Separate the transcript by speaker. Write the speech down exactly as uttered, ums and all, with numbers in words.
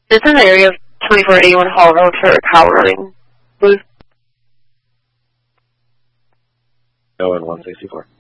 Speaker 1: This is the area of twenty-four eighty-one Hall Road for power running. Booth.
Speaker 2: Oh, and one sixty-four.